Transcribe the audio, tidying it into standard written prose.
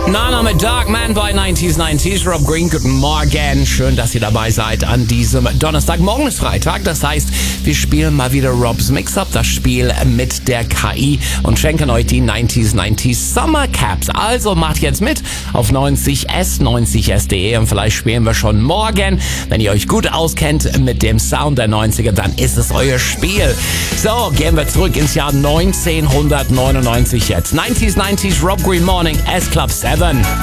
Nana mit Dark Man bei 90s. Rob Green, guten Morgen. Schön, dass ihr dabei seid an diesem Donnerstag. Morgen ist Freitag, das heißt, wir spielen mal wieder Rob's Mix-Up, das Spiel mit der KI und schenken euch die 90s Summer Caps. Also macht jetzt mit auf 90s.de und vielleicht spielen wir schon morgen. Wenn ihr euch gut auskennt mit dem Sound der 90er, dann ist es euer Spiel. So, gehen wir zurück ins Jahr 1999 jetzt. 90s, Rob Green Morning, S-Club 7.